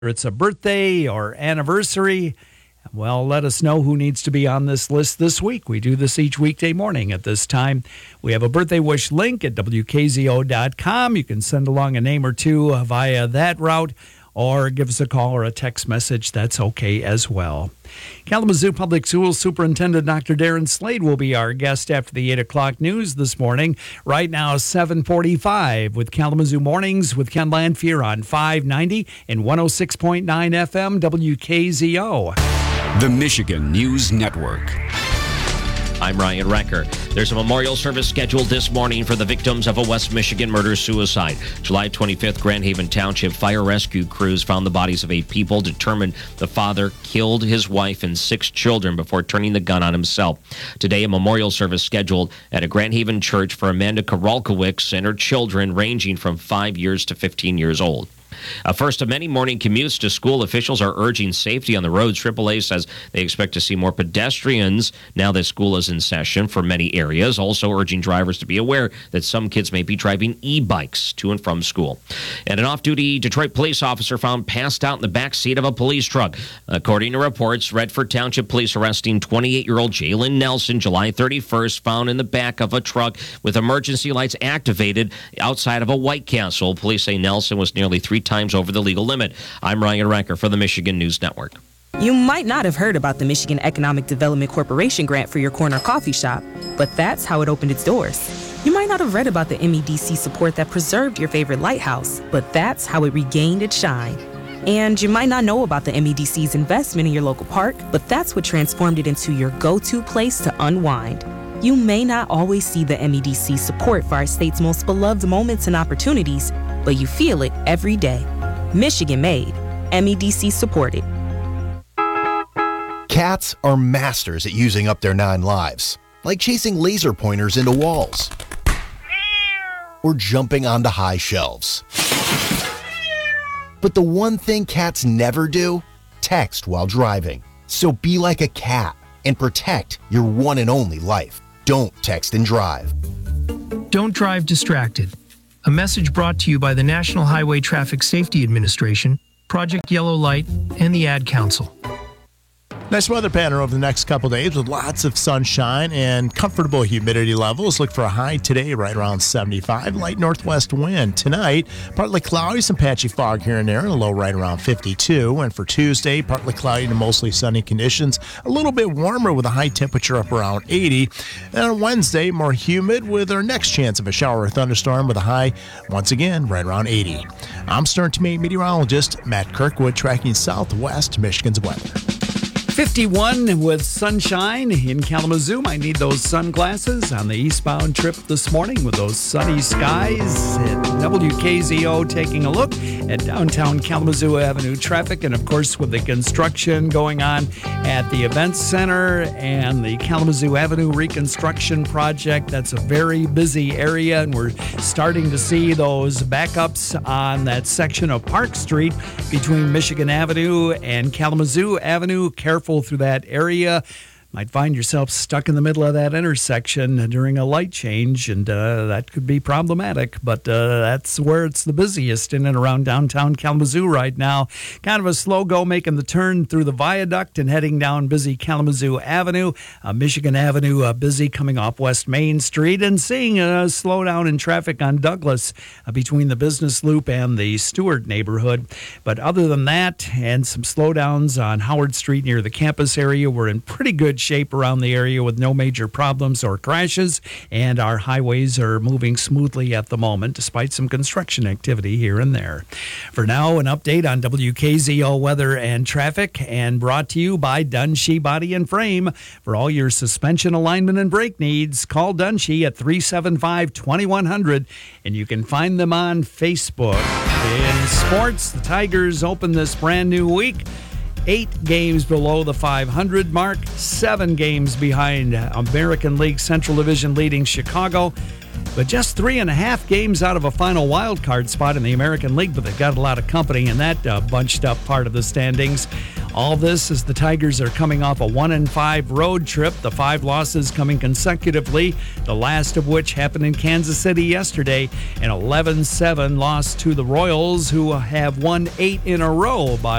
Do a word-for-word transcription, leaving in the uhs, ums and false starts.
it's a birthday or anniversary, well, let us know who needs to be on this list this week. We do this each weekday morning at this time. We have a birthday wish link at W K Z O dot com. You can send along a name or two via that route, or give us a call or a text message. That's okay as well. Kalamazoo Public Schools Superintendent Doctor Darren Slade will be our guest after the eight o'clock news this morning. Right now, seven forty-five with Kalamazoo Mornings with Ken Lanfear on five ninety and one oh six point nine F M W K Z O. The Michigan News Network. I'm Ryan Recker. There's a memorial service scheduled this morning for the victims of a West Michigan murder-suicide. July twenty-fifth, Grand Haven Township fire rescue crews found the bodies of eight people, determined the father killed his wife and six children before turning the gun on himself. Today, a memorial service scheduled at a Grand Haven church for Amanda Koralkowicz and her children ranging from five years to fifteen years old. A first of many morning commutes to school. Officials are urging safety on the roads. triple A says they expect to see more pedestrians now that school is in session for many areas. Also urging drivers to be aware that some kids may be driving e-bikes to and from school. And an off-duty Detroit police officer found passed out in the back seat of a police truck. According to reports, Redford Township Police arresting twenty-eight-year-old Jalen Nelson July thirty-first, found in the back of a truck with emergency lights activated outside of a White Castle. Police say Nelson was nearly three times over the legal limit. I'm Ryan Recker for the Michigan News Network. You might not have heard about the Michigan Economic Development Corporation grant for your corner coffee shop, but that's how it opened its doors. You might not have read about the M E D C support that preserved your favorite lighthouse, but that's how it regained its shine. And you might not know about the M E D C's investment in your local park, but that's what transformed it into your go-to place to unwind. You may not always see the M E D C support for our state's most beloved moments and opportunities, but you feel it every day. Michigan made, M E D C supported. Cats are masters at using up their nine lives, like chasing laser pointers into walls or jumping onto high shelves. But the one thing cats never do, text while driving. So be like a cat and protect your one and only life. Don't text and drive. Don't drive distracted. A message brought to you by the National Highway Traffic Safety Administration, Project Yellow Light, and the Ad Council. Nice weather pattern over the next couple days with lots of sunshine and comfortable humidity levels. Look for a high today right around seventy-five. Light northwest wind. Tonight, partly cloudy, some patchy fog here and there, and a low right around fifty-two. And for Tuesday, partly cloudy to mostly sunny conditions. A little bit warmer with a high temperature up around eighty. And on Wednesday, more humid with our next chance of a shower or thunderstorm with a high, once again, right around eighty. I'm Stern to Me meteorologist Matt Kirkwood, tracking southwest Michigan's weather. fifty-one with sunshine in Kalamazoo. I need those sunglasses on the eastbound trip this morning with those sunny skies. At W K Z O taking a look at downtown Kalamazoo Avenue traffic, and of course with the construction going on at the Events Center and the Kalamazoo Avenue reconstruction project. That's a very busy area, and we're starting to see those backups on that section of Park Street between Michigan Avenue and Kalamazoo Avenue. Careful through that area. Might find yourself stuck in the middle of that intersection during a light change, and uh, that could be problematic, but uh, that's where it's the busiest in and around downtown Kalamazoo right now. Kind of a slow go making the turn through the viaduct and heading down busy Kalamazoo Avenue. Uh, Michigan Avenue uh, busy coming off West Main Street, and seeing a slowdown in traffic on Douglas uh, between the Business Loop and the Stewart neighborhood. But other than that, and some slowdowns on Howard Street near the campus area, we're in pretty good shape around the area with no major problems or crashes, and our highways are moving smoothly at the moment despite some construction activity here and there. For now, an update on W K Z O weather and traffic, and brought to you by Dunshee Body and Frame. For all your suspension alignment and brake needs, call Dunshee at three seven five, two one zero zero, and you can find them on Facebook. In sports, the Tigers open this brand new week eight games below the five hundred mark, seven games behind American League Central Division leading Chicago. but just three and a half games out of a final wild card spot in the American League, but they've got a lot of company in that uh, bunched up part of the standings. All this as the Tigers are coming off a one and five road trip, the five losses coming consecutively, the last of which happened in Kansas City yesterday, an eleven seven loss to the Royals, who have won eight in a row by